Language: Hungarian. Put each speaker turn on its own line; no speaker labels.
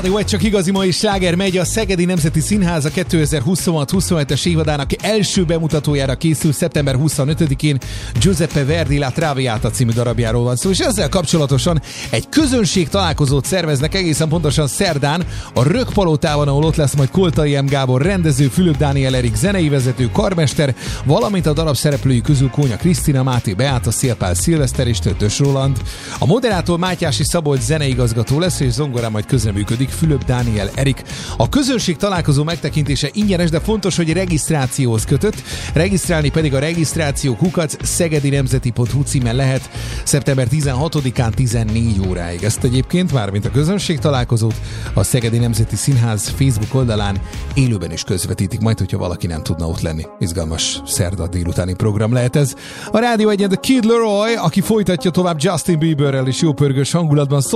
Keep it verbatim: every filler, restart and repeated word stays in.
Rádió egy csak igazi mai sláger megy. A Szegedi Nemzeti Színház a kétezer-huszonhat huszonhetes évadának első bemutatójára készül szeptember huszonötödikén. Giuseppe Verdi La Traviata című darabjáról van szó, és ezzel kapcsolatosan egy közönség találkozót szerveznek egészen pontosan szerdán a Rökpalotában, ahol ott lesz majd Koltai M. Gábor rendező, Fülöp Dániel Erik zenei vezető, karmester, valamint a darab szereplői közül Kónya Krisztina, Máté Beáta, Szélpál Szilveszter és Tötös Roland. A moderátor Mátyási Szabolcs zeneigazgató lesz, és zongorán majd közreműködik Fülöp Dániel Erik. A közönség találkozó megtekintése ingyenes, de fontos, hogy regisztrációhoz kötött. Regisztrálni pedig a regisztráció kukac szegedinemzeti pont hu címen lehet szeptember tizenhatodikán tizennégy óráig. Ezt egyébként, mármint a közönség találkozót, a Szegedi Nemzeti Színház Facebook oldalán élőben is közvetítik, majd hogyha valaki nem tudna ott lenni. Izgalmas szerda délutáni program lehet ez. A Rádió egyen The Kid Laroi, aki folytatja tovább Justin Bieberrel és jó pörgős hangulatban.